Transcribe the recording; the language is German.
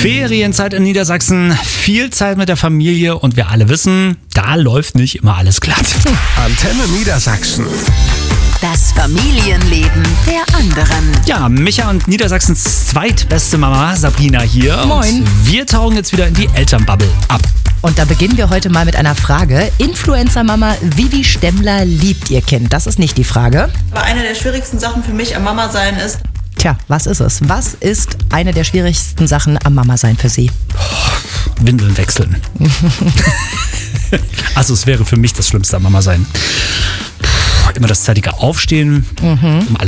Ferienzeit in Niedersachsen, viel Zeit mit der Familie und wir alle wissen, da läuft nicht immer alles glatt. Antenne Niedersachsen. Das Familienleben der anderen. Ja, Micha und Niedersachsens zweitbeste Mama Sabrina hier. Moin. Und wir tauchen jetzt wieder in die Elternbubble ab. Und da beginnen wir heute mal mit einer Frage. Influencer-Mama Vivi Stemmler liebt ihr Kind. Das ist nicht die Frage. Aber eine der schwierigsten Sachen für mich am Mama-Sein ist, Tja, was ist es? Was ist eine der schwierigsten Sachen am Mama-Sein für Sie? Windeln wechseln. Also es wäre für mich das Schlimmste am Mama sein. Immer das zeitige Aufstehen, um alles